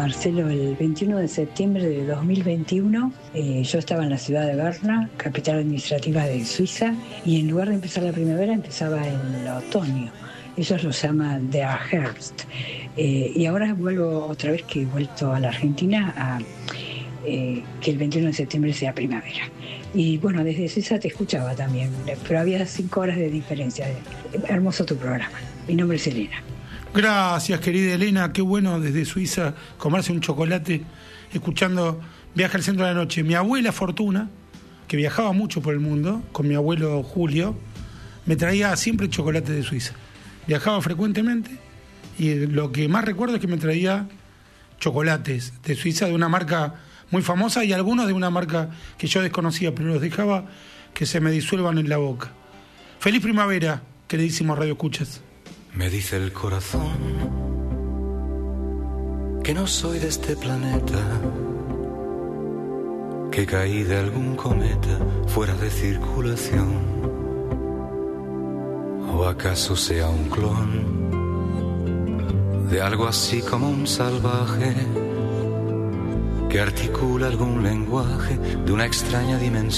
Marcelo, el 21 de septiembre de 2021 yo estaba en la ciudad de Berna, capital administrativa de Suiza, y en lugar de empezar la primavera empezaba el otoño. Ellos lo llaman Der Herbst. Y ahora vuelvo otra vez que he vuelto a la Argentina a que el 21 de septiembre sea primavera. Y bueno, desde Suiza te escuchaba también, pero había 5 horas de diferencia. Hermoso tu programa. Mi nombre es Elena. Gracias, querida Elena. Qué bueno desde Suiza comerse un chocolate escuchando Viaje al Centro de la Noche. Mi abuela Fortuna, que viajaba mucho por el mundo, con mi abuelo Julio, me traía siempre chocolate de Suiza. Viajaba frecuentemente y lo que más recuerdo es que me traía chocolates de Suiza de una marca muy famosa y algunos de una marca que yo desconocía, pero los dejaba que se me disuelvan en la boca. Feliz primavera, queridísimos Radio Escuchas. Me dice el corazón que no soy de este planeta, que caí de algún cometa fuera de circulación, o acaso sea un clon de algo así como un salvaje que articula algún lenguaje de una extraña dimensión.